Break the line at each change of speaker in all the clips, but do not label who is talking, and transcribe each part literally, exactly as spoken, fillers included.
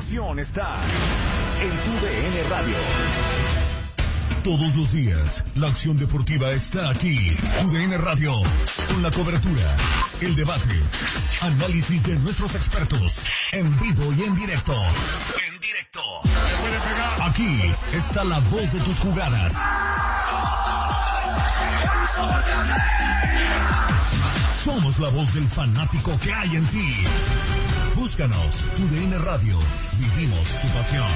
pasión está en tu D N Radio.
Todos los días, la acción deportiva está aquí. U D N Radio, con la cobertura, el debate, análisis de nuestros expertos, en vivo y en directo. En directo. Aquí está la voz de tus jugadas. Somos la voz del fanático que hay en ti. Búscanos, U D N Radio. Vivimos tu pasión.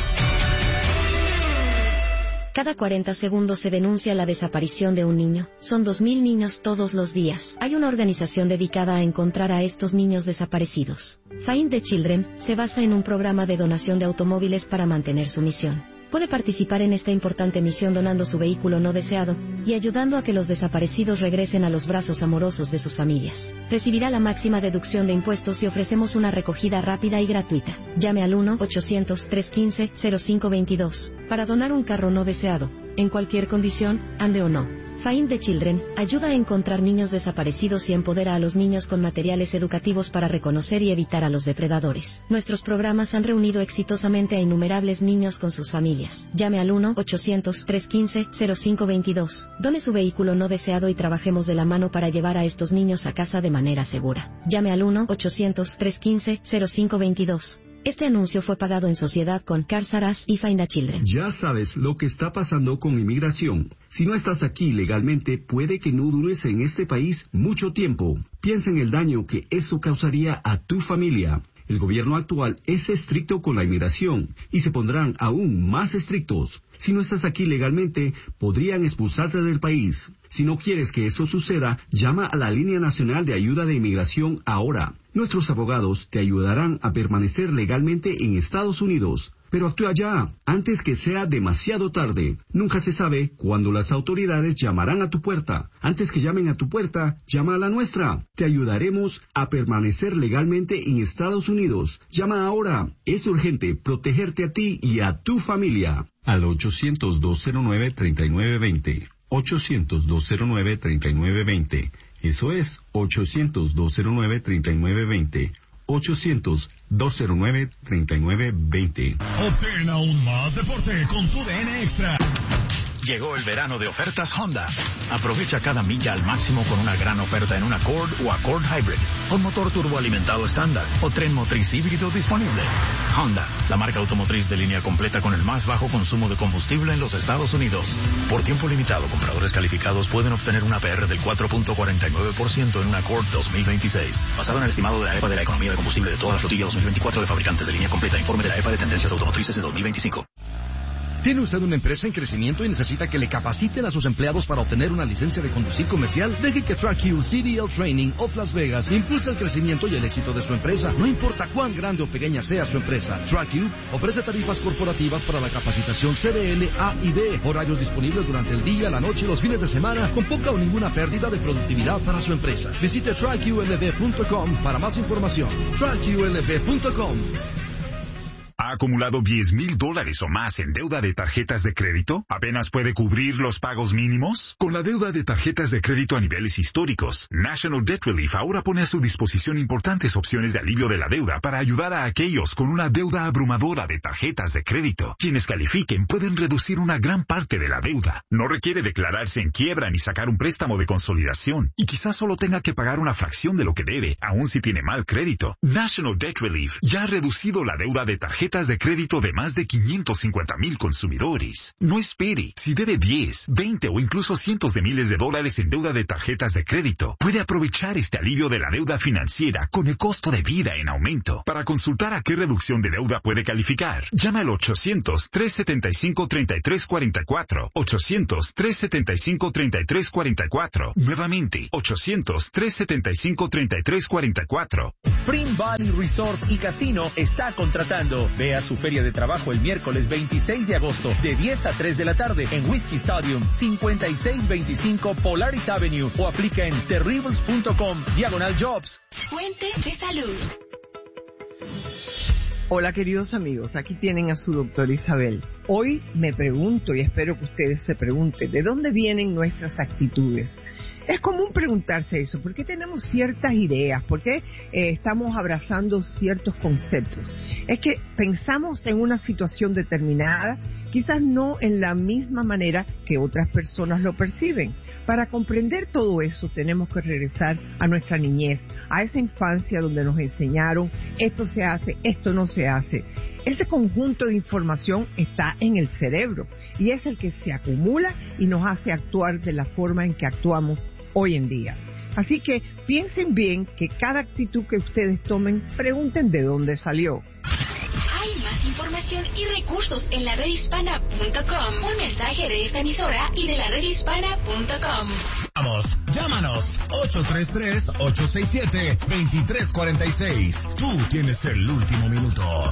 Cada cuarenta segundos se denuncia la desaparición de un niño. Son dos mil niños todos los días. Hay una organización dedicada a encontrar a estos niños desaparecidos. Find the Children se basa en un programa de donación de automóviles para mantener su misión. Puede participar en esta importante misión donando su vehículo no deseado y ayudando a que los desaparecidos regresen a los brazos amorosos de sus familias. Recibirá la máxima deducción de impuestos y ofrecemos una recogida rápida y gratuita. Llame al uno ochocientos, trescientos quince, cero cinco veintidós para donar un carro no deseado, en cualquier condición, ande o no. Find the Children ayuda a encontrar niños desaparecidos y empodera a los niños con materiales educativos para reconocer y evitar a los depredadores. Nuestros programas han reunido exitosamente a innumerables niños con sus familias. Llame al uno ochocientos, trescientos quince, cero cinco veintidós. Done su vehículo no deseado y trabajemos de la mano para llevar a estos niños a casa de manera segura. Llame al uno ochocientos, trescientos quince, cero cinco veintidós. Este anuncio fue pagado en sociedad con Cars R Us y Find the Children.
Ya sabes lo que está pasando con inmigración. Si no estás aquí legalmente, puede que no dures en este país mucho tiempo. Piensa en el daño que eso causaría a tu familia. El gobierno actual es estricto con la inmigración y se pondrán aún más estrictos. Si no estás aquí legalmente, podrían expulsarte del país. Si no quieres que eso suceda, llama a la Línea Nacional de Ayuda de Inmigración ahora. Nuestros abogados te ayudarán a permanecer legalmente en Estados Unidos. Pero actúa ya, antes que sea demasiado tarde. Nunca se sabe cuándo las autoridades llamarán a tu puerta. Antes que llamen a tu puerta, llama a la nuestra. Te ayudaremos a permanecer legalmente en Estados Unidos. Llama ahora. Es urgente protegerte a ti y a tu familia.
Al ochocientos, dos cero nueve, treinta y nueve veinte. ochocientos, dos cero nueve, treinta y nueve veinte. Eso es ochocientos, dos cero nueve, treinta y nueve veinte. ochocientos, dos cero nueve, treinta y nueve veinte.
Obtén aún más deporte con tu D N Extra.
Llegó el verano de ofertas Honda. Aprovecha cada milla al máximo con una gran oferta en un Accord o Accord Hybrid, con motor turboalimentado estándar o tren motriz híbrido disponible. Honda, la marca automotriz de línea completa con el más bajo consumo de combustible en los Estados Unidos. Por tiempo limitado, compradores calificados pueden obtener una A P R del cuatro punto cuarenta y nueve por ciento en un Accord dos mil veintiséis. Basado en el estimado de la E P A de la economía de combustible de toda la flotilla dos mil veinticuatro de fabricantes de línea completa. Informe de la E P A de tendencias automotrices de dos mil veinticinco.
¿Tiene usted una empresa en crecimiento y necesita que le capaciten a sus empleados para obtener una licencia de conducir comercial? Deje que TrackU C D L Training of Las Vegas impulse el crecimiento y el éxito de su empresa. No importa cuán grande o pequeña sea su empresa, TrackU ofrece tarifas corporativas para la capacitación C D L, A y B. Horarios disponibles durante el día, la noche y los fines de semana, con poca o ninguna pérdida de productividad para su empresa. Visite track U L V punto com para más información. track U L V punto com.
¿Ha acumulado diez mil dólares o más en deuda de tarjetas de crédito? ¿Apenas puede cubrir los pagos mínimos? Con la deuda de tarjetas de crédito a niveles históricos, National Debt Relief ahora pone a su disposición importantes opciones de alivio de la deuda para ayudar a aquellos con una deuda abrumadora de tarjetas de crédito. Quienes califiquen pueden reducir una gran parte de la deuda. No requiere declararse en quiebra ni sacar un préstamo de consolidación. Y quizás solo tenga que pagar una fracción de lo que debe, aun si tiene mal crédito. National Debt Relief ya ha reducido la deuda de tarjetas de crédito de más de quinientos cincuenta mil consumidores. No espere. Si debe diez, veinte o incluso cientos de miles de dólares en deuda de tarjetas de crédito, puede aprovechar este alivio de la deuda financiera con el costo de vida en aumento. Para consultar a qué reducción de deuda puede calificar, llama al ochocientos, trescientos setenta y cinco, treinta y tres cuarenta y cuatro. ochocientos, trescientos setenta y cinco, treinta y tres cuarenta y cuatro. Nuevamente, ochocientos, trescientos setenta y cinco, treinta y tres cuarenta y cuatro.
Spring Valley Resorts y Casino está contratando. Ve a su feria de trabajo el miércoles veintiséis de agosto de diez a tres de la tarde en Whiskey Stadium, cincuenta y seis veinticinco Polaris Avenue, o aplica en terribles punto com diagonal jobs.
Fuente de salud.
Hola queridos amigos, aquí tienen a su doctora Isabel. Hoy me pregunto, y espero que ustedes se pregunten, ¿de dónde vienen nuestras actitudes? Es común preguntarse eso, ¿por qué tenemos ciertas ideas? ¿Por qué eh, estamos abrazando ciertos conceptos? Es que pensamos en una situación determinada, quizás no en la misma manera que otras personas lo perciben. Para comprender todo eso tenemos que regresar a nuestra niñez, a esa infancia donde nos enseñaron esto se hace, esto no se hace. Ese conjunto de información está en el cerebro y es el que se acumula y nos hace actuar de la forma en que actuamos hoy en día. Así que piensen bien que cada actitud que ustedes tomen, pregunten de dónde salió.
Hay más información y recursos en la red hispana punto com. Un mensaje de esta emisora y de la red hispana punto com.
Vamos, llámanos ocho tres tres, ocho seis siete, dos tres cuatro seis. Tú tienes el último minuto.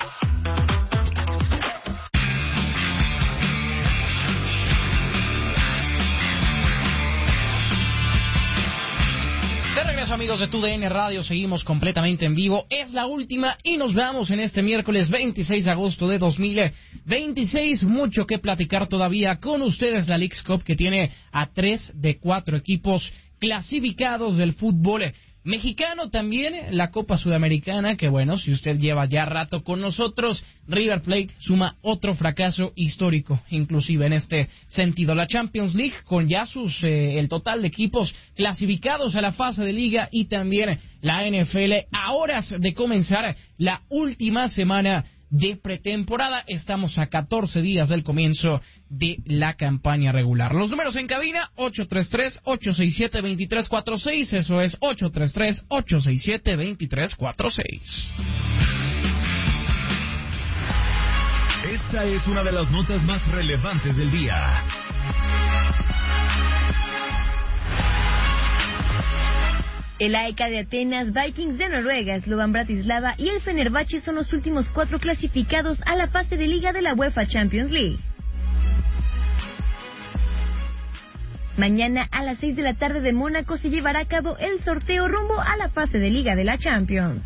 De regreso, amigos de T U D N Radio, seguimos completamente en vivo. Es la última y nos vamos en este miércoles veintiséis de agosto de dos mil veintiséis. Mucho que platicar todavía con ustedes. La Leagues Cup, que tiene a tres de cuatro equipos clasificados del fútbol mexicano. También la Copa Sudamericana, que bueno, si usted lleva ya rato con nosotros, River Plate suma otro fracaso histórico, inclusive en este sentido. La Champions League, con ya sus eh, el total de equipos clasificados a la fase de liga, y también la N F L a horas de comenzar la última semana de pretemporada. Estamos a catorce días del comienzo de la campaña regular. Los números en cabina, ocho tres tres, ocho seis siete, dos tres cuatro seis, eso es ocho tres tres, ocho seis siete, dos tres cuatro seis.
Esta es una de las notas más relevantes del día.
El A E K de Atenas, Vikings de Noruega, Slovan Bratislava y el Fenerbahce son los últimos cuatro clasificados a la fase de liga de la UEFA Champions League. Mañana a las seis de la tarde de Mónaco se llevará a cabo el sorteo rumbo a la fase de liga de la Champions.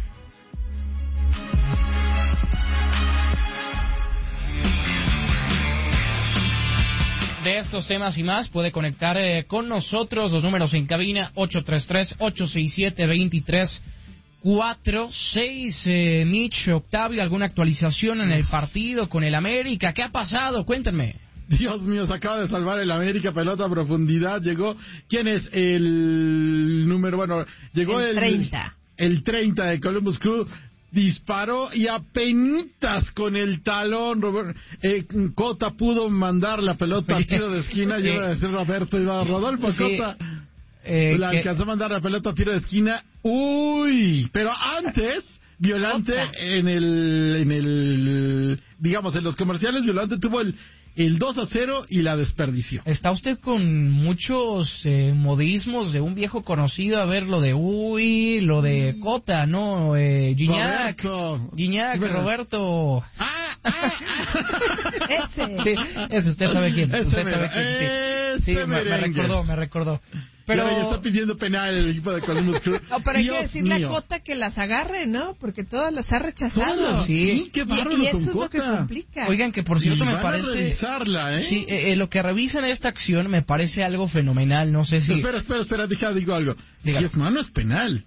De estos temas y más puede conectar eh, con nosotros. Los números en cabina, ocho tres tres, ocho seis siete, dos tres cuatro seis. eh, Mitch, Octavio, ¿alguna actualización en el partido con el América? ¿Qué ha pasado? Cuéntenme.
Dios mío, se acaba de salvar el América, pelota a profundidad. Llegó, ¿quién es el número? Bueno, llegó el,
el treinta.
El treinta de Columbus Crew. Disparó y apenitas con el talón Robert, eh, Cota pudo mandar la pelota a tiro de esquina. Yo iba a decir Roberto, iba a Rodolfo sí. Cota eh, la que... alcanzó a mandar la pelota a tiro de esquina. Uy, pero antes Violante en el en el digamos en los comerciales, Violante tuvo el el dos a cero y la desperdició.
Está usted con muchos eh, modismos de un viejo conocido. A ver, lo de uy, lo de Cota, ¿no? Eh, Gignac,
Roberto.
Gignac, bueno. Roberto.
Ah, ah, ah.
Ese.
Sí, ese, usted sabe quién.
Ese
usted
mero.
sabe quién, sí. Sí, me, me recordó, me recordó.
Pero
Pero
ya está pidiendo penal el equipo de Columbus Crew.
No, pero hay
Dios
que decirle
mío.
a Cota que las agarre, ¿no? Porque todas las ha rechazado.
Todas,
sí.
sí, qué bárbaro
y, y eso
con
es
Cota.
lo que complica.
Oigan, que por cierto
y
me
van
parece...
a revisarla, ¿eh?
Sí, eh, eh, lo que revisan esta acción me parece algo fenomenal. No sé si...
Espera, espera, espera, deja, digo algo.
Dígalo.
Si es mano, es penal.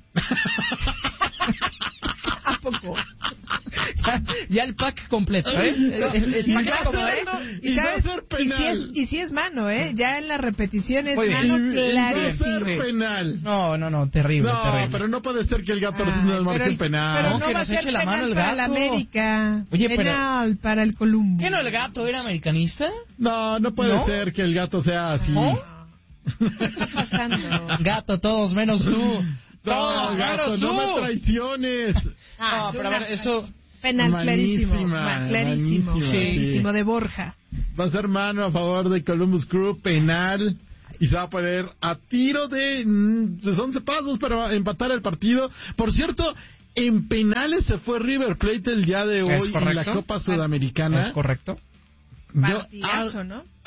¿A poco?
ya, ya el pack completo, ¿eh? El, el, el
Y
pack
va a
completo.
ser-
¿no?
y va a ser
y si
penal.
es y si es mano, ¿eh? Ya en la repetición es
Muy bien.
mano
Y- y va a ser
clarísimo.
Sí.
penal.
No, no, no, terrible,
No,
terrible.
pero no puede ser que el gato
Ay,
no
pero
marque
el-
un penal.
Pero
No,
no
que
va a
nos
ser
eche la
penal
mano el
para la
gato.
América.
Oye, pero-
penal para el Columbus.
¿Qué no, el gato era americanista?
No, no puede
¿No?
ser que el gato sea así.
¿No?
¿Qué está pasando?
Gato, todos menos tú.
No,
Todos
gato,
menos
no
tú.
me traiciones.
Ah,
No,
es
pero a
una-
ver, eso...
Penal clarísimo.
Manísima,
ma- clarísimo.
manísima,
sí.
Clarísimo de Borja.
Va a ser mano a favor de Columbus Crew, penal. Y se va a poner a tiro de mm, pues once pasos para empatar el partido. Por cierto, en penales se fue River Plate el día de
¿Es
hoy en
correcto?
la Copa Sudamericana.
¿Es correcto?
Yo-
Partidazo,
a-
¿no?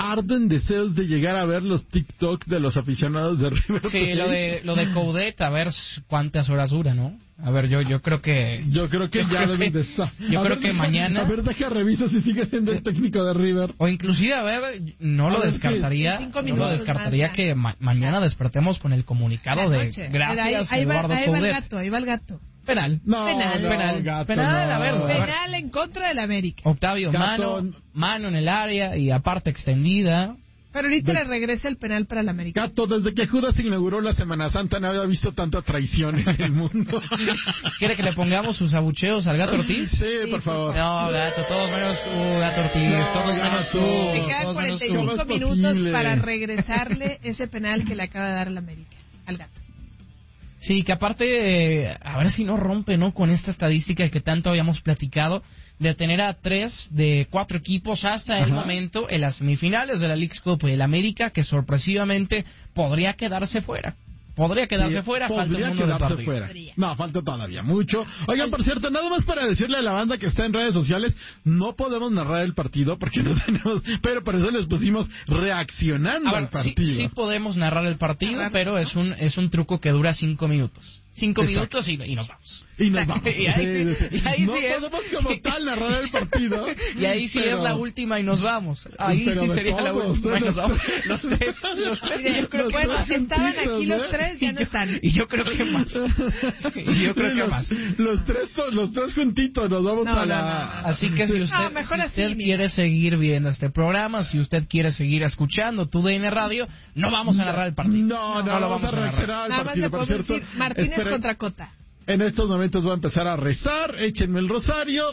arden deseos de llegar a ver los TikTok de los aficionados de River Plate.
Sí, lo de lo de Coudet, a ver cuántas horas dura, ¿no? A ver, yo yo creo que...
Yo creo que
yo
ya
creo
deben
que,
de estar.
Yo
a
creo
ver,
que
deja,
mañana...
A ver, deja reviso si sigue siendo el técnico de River.
O inclusive, a ver, no lo
A ver,
descartaría,
sí. Cinco
no lo
minutos
descartaría
más,
que ma mañana despertemos con el comunicado de
Noche.
gracias
ahí, ahí va,
Eduardo
ahí va el
Coudet.
gato, ahí va el gato.
Penal.
No,
Penal.
no,
penal,
gato,
penal,
no.
a ver, a ver.
Penal en contra del América.
Octavio,
Gato.
mano, mano en el área y aparte extendida.
Pero ahorita
De-
le regresa el penal para el América.
Gato, desde que Judas inauguró la Semana Santa no había visto tanta traición en el mundo.
¿Quiere que le pongamos sus abucheos al Gato Ortiz?
Sí, por favor.
No, Gato, todos menos tú, Gato Ortiz,
No,
todos menos tú.
Gato.
Me quedan
todos menos
cuarenta y
tú.
¿Cómo
cinco
es
minutos
posible?
para regresarle ese penal que le acaba de dar el América al gato.
Sí, que aparte, eh, a ver si no rompe, ¿no? Con esta estadística que tanto habíamos platicado, de tener a tres de cuatro equipos hasta el
Ajá.
momento en las semifinales de la Leagues Cup, el América, que sorpresivamente podría quedarse fuera. Podría quedarse
Sí,
fuera, falta
podría
un mundo de
quedarse
partido.
fuera. No, falta todavía mucho. Oigan, por cierto, nada más para decirle a la banda que está en redes sociales, no podemos narrar el partido porque no tenemos, pero por eso les pusimos reaccionando
A ver,
al
sí,
partido.
sí podemos narrar el partido, pero es un es un truco que dura cinco minutos. Cinco
Exacto.
minutos y, y nos vamos.
Y nos vamos.
Y ahí sí-
Sí, sí.
y ahí
no
sí es-
podemos como tal narrar el partido.
Y ahí sí
pero-
es la última y nos vamos. Ahí
pero
sí
de
sería la
todos,
última y
de
nos
los
vamos.
tres.
Los tres, los tres.
Y de-
Yo creo que
bueno,
más.
si estaban aquí los
¿eh?
tres, ya no están.
Y yo creo que más. Y yo creo que
los,
más.
Los tres, los tres juntitos nos vamos
No,
a
no,
la...
no, no.
Así que si usted,
No, mejor
si
así,
usted
mira.
quiere seguir viendo este programa, si usted quiere seguir escuchando tu D N Radio, no vamos a narrar el partido.
No, no,
lo
vamos a reaccionar al
Nada más
partido,
le
por
podemos
cierto.
decir Martínez
Esperen,
contra Cota.
En estos momentos voy a empezar a rezar, échenme el rosario.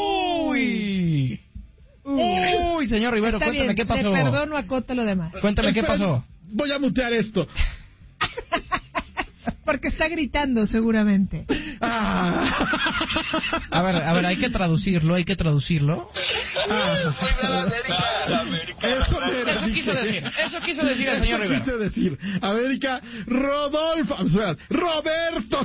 Uy. Uy, señor Rivero,
Está
cuéntame
bien,
qué pasó.
le perdono a Cota lo demás.
Cuéntame qué
Esperen,
pasó.
Voy a mutear esto.
Porque está gritando seguramente.
Ah.
A ver, a ver, hay que traducirlo, hay que traducirlo.
Eso, me
Eso quiso decir, eso quiso decir el señor
Eso
Rivero.
quiso decir. América, Rodolfo, o sea, Roberto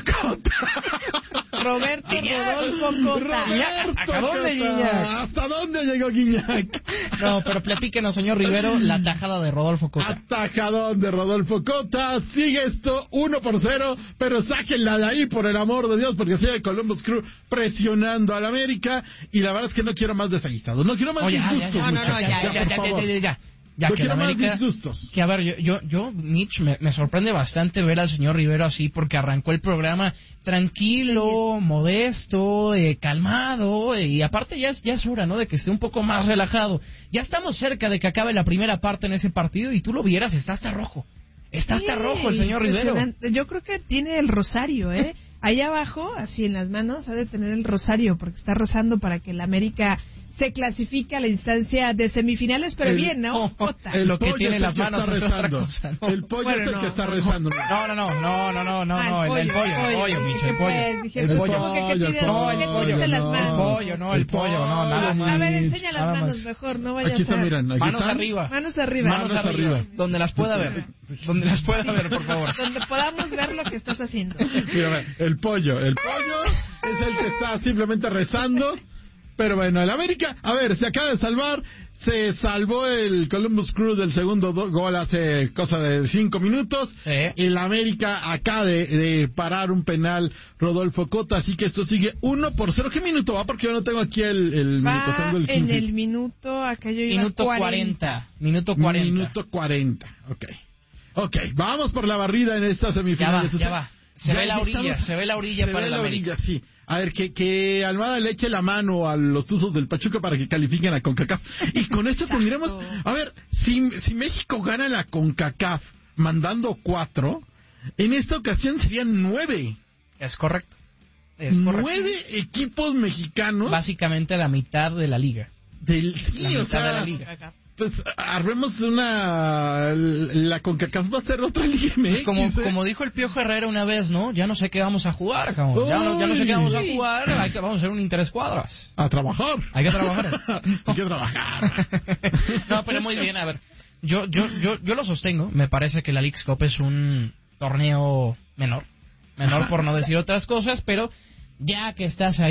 Cota.
Roberto Rodolfo Cota.
Roberto
¿Hasta dónde,
Cota.
Guiñac?
¿Hasta dónde llegó Guiñac?
No, pero platíquenos, señor Rivero, la tajada de Rodolfo Cota.
Atajadón de Rodolfo Cota. Sigue esto uno por cero, pero sáquenla de ahí por el amor de Dios, porque sigue Columbus Crew presionando al América. Y la verdad es que no quiero más desaguisados. No quiero más
Oh, ya, ya,
disgustos,
ya, no, no,
muchachos.
ya, ya,
por
ya, ya,
favor.
ya, ya, ya. Ya
No
que el
quiero más
América,
disgustos.
que a ver, yo, yo, yo Mitch, me, me sorprende bastante ver al señor Rivero así, porque arrancó el programa tranquilo, modesto, eh, calmado, eh, y aparte ya es, ya es hora, ¿no?, de que esté un poco más relajado. Ya estamos cerca de que acabe la primera parte en ese partido, y tú lo vieras, está hasta rojo. Está hasta
Sí,
rojo el señor Rivero.
impresionante. Yo creo que tiene el rosario, ¿eh? Ahí abajo, así en las manos, ha de tener el rosario, porque está rezando para que el América se clasifique a la instancia de semifinales, pero
El-
bien, ¿no? Cota.
El
Lo que
pollo
tiene
es
las
el que
manos
está
es otra
rezando.
cosa, ¿no?
El pollo
Bueno,
es el
no,
que está
no,
rezando.
No, no, no, no, no, no, no,
Ah,
no, el, el pollo, el pollo, Mitch, el
Dije,
pollo.
pues, dije,
El
pues,
pollo.
¿cómo que qué
el
tiene-
No, el
qué
pollo,
tiene las
no.
manos?
El pollo, no, el pollo, no, nada más.
A ver, enseña las
Nada
manos
más.
mejor, no vaya
Aquí
a ser.
está, miren. Aquí
Manos
están.
arriba.
Manos arriba.
Manos
Manos
arriba.
arriba.
Donde las pueda ver. Donde las pueda ver, por favor.
Donde podamos ver lo que estás haciendo.
Mira, ve, el pollo. El pollo es el que está simplemente rezando. Pero bueno, el América, a ver, se acaba de salvar. Se salvó el Columbus Crew del segundo do- gol hace cosa de cinco minutos.
Sí.
El América acaba de, de parar un penal Rodolfo Cota, así que esto sigue uno por cero. ¿Qué minuto va? Porque yo no tengo aquí el, el minuto,
Va
tengo el
en
quince.
el minuto, acá yo iba
Minuto cuarenta. Minuto cuarenta.
Minuto cuarenta, ok. Ok, vamos por la barrida en esta
Ya va,
semifinal.
ya va. Se
Ya-
ve la
ya
orilla,
estamos-
se ve la orilla
se
para
ve
el
la
América.
orilla, sí. A ver, que, que Almada le eche la mano a los Tuzos del Pachuca para que califiquen a CONCACAF. Y con esto tendríamos... A ver, si, si México gana la CONCACAF mandando cuatro, en esta ocasión serían nueve.
Es correcto. Es correcto.
Nueve equipos mexicanos.
Básicamente la mitad de la liga.
Del, sí,
La
o
mitad
sea,
de la liga.
pues armemos una... La CONCACAF va a ser otra Liga M X.
Pues como,
¿eh?
como dijo el Piojo Herrera una vez, ¿no? Ya no sé qué vamos a jugar, cabrón. Ya no, ya no sé qué vamos a
Uy.
jugar. Hay que, vamos a hacer un interescuadras.
A trabajar.
Hay que trabajar.
Hay que trabajar.
No, pero muy bien, a ver. Yo, yo, yo, yo lo sostengo. Me parece que la Leagues Cup es un torneo menor. Menor por no decir otras cosas, pero ya que estás ahí.